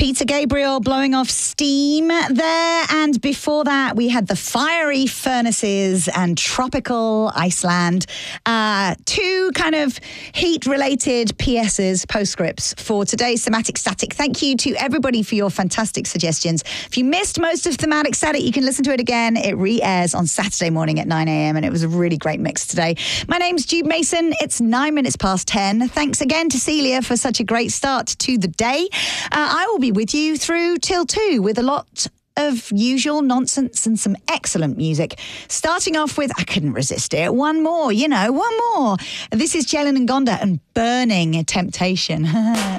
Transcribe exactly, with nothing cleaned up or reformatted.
Peter Gabriel blowing off steam there. And before that, we had the Fiery Furnaces and Tropical Iceland. Uh, two kind of heat-related P S's, postscripts for today's Thematic Static. Thank you to everybody for your fantastic suggestions. If you missed most of Thematic Static, you can listen to it again. It re-airs on Saturday morning at nine a.m. and it was a really great mix today. My name's Jude Mason. It's nine minutes past ten. Thanks again to Celia for such a great start to the day. Uh, I will be with you through till two with a lot of usual nonsense and some excellent music. Starting off with, I couldn't resist it, one more, you know, one more. This is Jalen and Gonda and Burning Temptation.